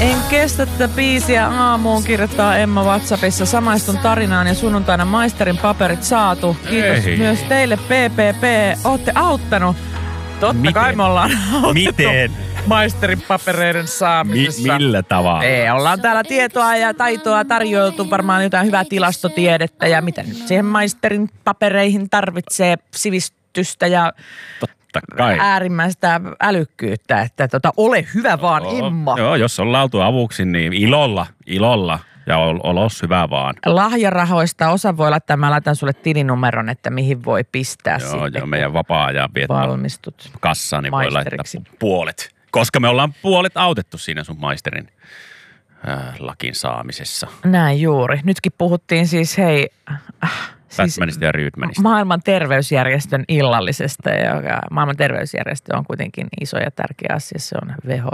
En kestä tätä biisiä aamuun, kirjoittaa Emma WhatsAppissa. Samaistun tarinaan ja sunnuntaina maisterin paperit saatu. Kiitos myös teille PPP. Ootte auttanut. Totta kai me ollaan autettu. Miten? Maisterin papereiden saamisessa. Millä tavalla? Ollaan täällä tietoa ja taitoa tarjoiltu, varmaan jotain hyvää tilastotiedettä ja mitä nyt siihen maisterin papereihin tarvitsee, sivistystä ja kai. Äärimmäistä älykkyyttä, että ole hyvä vaan, Emma. Joo, jos on lautu avuksi, niin ilolla ja olos hyvä vaan. Lahjarahoista osa voi laittaa, mä laitan sulle tilinumeron, että mihin voi pistää sitten. Joo, meidän vapaa-ajan valmistut kassaan, niin voi laittaa puolet. Koska me ollaan puolet autettu siinä sun maisterin lakin saamisessa. Näin juuri. Nytkin puhuttiin siis Batmanista ja Rydmanista. Maailman terveysjärjestön illallisesta, joka maailman terveysjärjestö on kuitenkin iso ja tärkeä asia. Se on WHO.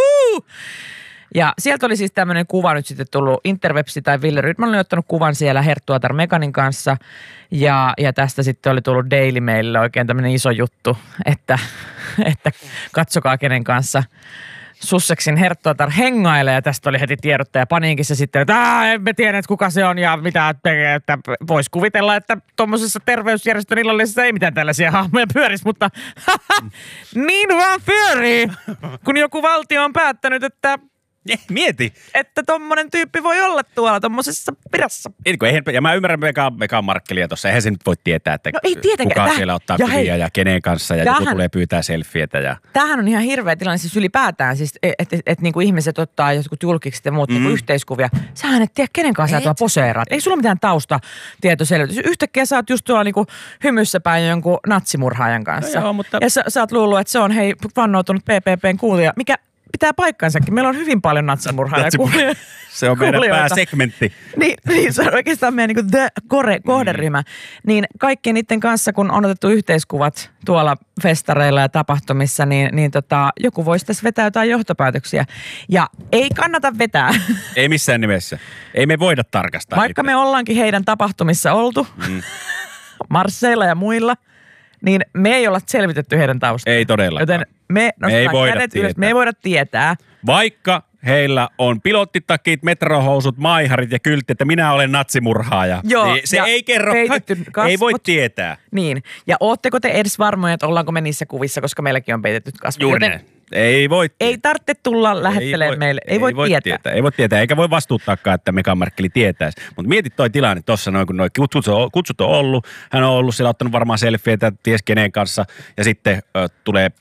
Ja sieltä oli siis tämmöinen kuva nyt sitten tullut Interwebsi tai Ville Rydman oli ottanut kuvan siellä Herttuatar Meganin kanssa. Ja tästä sitten oli tullut Daily Mailille oikein tämmöinen iso juttu, että katsokaa kenen kanssa Sussexin Herttuatar hengailee, ja tästä oli heti tiedottaja paniikissa sitten, että emme tiedä, että kuka se on ja mitä tekee, että voisi kuvitella, että tuommoisessa terveysjärjestön illallisessa ei mitään tällaisia hahmoja pyörisi, mutta niin vaan pyörii, kun joku valtio on päättänyt, että mieti. Että tommonen tyyppi voi olla tuolla tommosessa virassa. Ja mä ymmärrän Mega Markkelia tuossa. Eihän se nyt voi tietää, että kuka siellä ottaa kuvia ja kenen kanssa ja joku tulee pyytää selfietä. Tämähän on ihan hirveä tilanne siis ylipäätään, siis, että niinku ihmiset ottaa jotkut julkikset ja muut niinku yhteiskuvia. Sähän et tiedä, kenen kanssa sä tuolla poseeraat. Ei sulla mitään taustatietoselvitys. Yhtäkkiä sä oot just tuolla niinku hymyssä päin jonkun natsimurhaajan kanssa. No joo, mutta ja sä oot luullut, että se on vannoutunut PPPn kuulija. Mikä pitää paikkansakin. Meillä on hyvin paljon natsimurhaa ja kuulijoita. Se on meidän pääsegmentti. Niin, se on oikeastaan meidän niin kohderyhmä. Niin kaikkien niiden kanssa, kun on otettu yhteiskuvat tuolla festareilla ja tapahtumissa, niin joku voisi tässä vetää jotain johtopäätöksiä. Ja ei kannata vetää. Ei missään nimessä. Ei me voida tarkastaa. Vaikka me ollaankin heidän tapahtumissa oltu, marsseilla ja muilla, niin me ei olla selvitetty heidän taustaa. Ei todellakaan. Joten me nostetaan kädet ylös. Me ei voida tietää. Vaikka heillä on pilottitakit, metrohousut, maiharit ja kyltti, että minä olen natsimurhaaja. Joo, niin se ei kerro, ei voi tietää. Niin. Ja ootteko te edes varmoja, että ollaanko me niissä kuvissa, koska meilläkin on peitettyt kasvot. Juuri näin. Ei voi tietää. Ei tarvitse tulla lähettelemään meille. Ei voi tietää. Ei voi tietää, eikä voi vastuuttaakaan, että Mega Markkeli tietäisi. Mutta mietit toi tilanne tuossa, kun noi kutsut on ollut. Hän on ollut siellä, ottanut varmaan selfieitä, ties kenen kanssa. Ja sitten tulee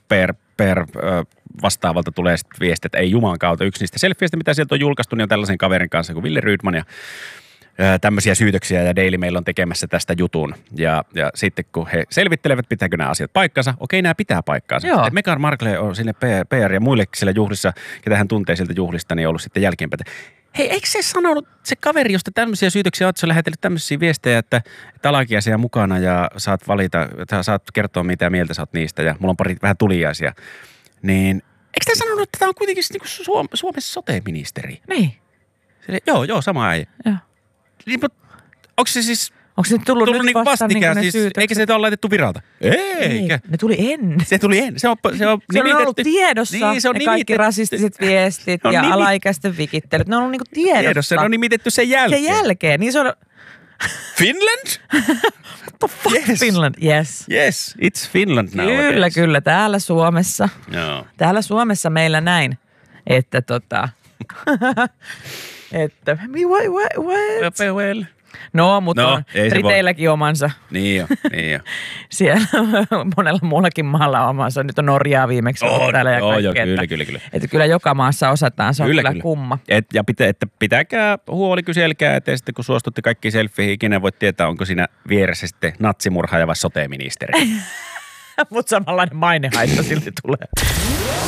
vastaavalta tulee sitten viesti, että ei juman kautta. Yksi niistä selfieistä, mitä sieltä on julkaistu, niin on tällaisen kaverin kanssa kuin Ville Rydman ja tämmöisiä syytöksiä ja Daily Mail on tekemässä tästä jutun. Ja sitten kun he selvittelevät, pitääkö nämä asiat paikkansa, okei, nämä pitää paikkaansa. Meghan Markle on sinne PR ja muillekin siellä juhlissa, ketä hän tuntee sieltä juhlista, niin on ollut sitten jälkeenpäin. Hei, eikö se sanonut se kaveri, josta tämmöisiä syytöksiä olet, se on lähetellyt tämmöisiä viestejä, että alakiaisia mukana ja saat valita, saat kertoa mitä mieltä sä oot niistä ja mulla on pari vähän tuliaisia. Niin, eikö tämä sanonut, että tämä on kuitenkin niin Suomessa sote-ministeri? Niin. Joo, sama äijä. Joo. Niin, onko se siis onko se tullut nyt niin vastikään niin siis, eikä se ole laitettu viralta? Eikä. Ne tuli ennen. Se tuli ennen. Se on ollut tiedossa niin, se on ne kaikki rasistiset viestit ja alaikäisten vikittelyt. Ne on ollut niinku tiedossa. Se on nimitetty sen jälkeen. Sen jälkeen. Niin se on Finland? What the fuck? Yes. Finland, yes. Yes, it's Finland now. Kyllä. Täällä Suomessa. Joo. Täällä Suomessa meillä näin, että että what? Well. No, mutta on Briteilläkin omansa. Niin jo. Siellä monella muullakin maalla omansa. Nyt on Norjaa viimeksi ollut täällä ja kaikkea. Kyllä. Että kyllä joka maassa osataan, se on kyllä kumma. Että pitäkää huoli, kyselkää, että sitten kun suostutte kaikki selfieihin, ikinä voit tietää, onko siinä vieressä sitten natsimurhaaja vai sote-ministeri. Mutta samanlainen mainehaitta silti tulee.